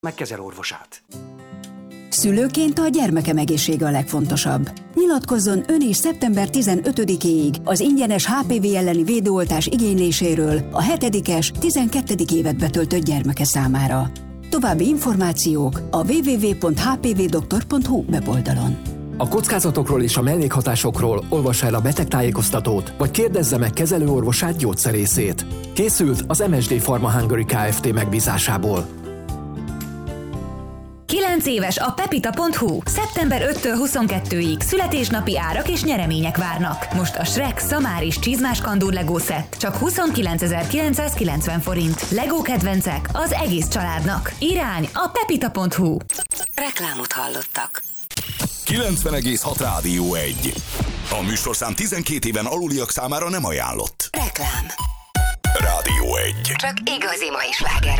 megkezel orvosát. Szülőként a gyermekem egészsége a legfontosabb. Nyilatkozzon ön is szeptember 15-éig az ingyenes HPV elleni védőoltás igényléséről a 7-es, 12. évet betöltött gyermeke számára. További információk a www.hpvdoktor.hu weboldalon. A kockázatokról és a mellékhatásokról olvassa el a betegtájékoztatót, vagy kérdezze meg kezelőorvosát, gyógyszerészét. Készült az MSD Pharma Hungary Kft. Megbízásából. 9 éves a pepita.hu. Szeptember 5-től 22-ig születésnapi árak és nyeremények várnak. Most a Shrek szamár és csizmás kandúr Lego set csak 29.990 forint. Lego kedvencek az egész családnak. Irány a pepita.hu. Reklámot hallottak. 90,6 Rádió 1. A műsorszám 12 éven aluliak számára nem ajánlott. Reklám. Rádió 1. Csak igazi mai sláger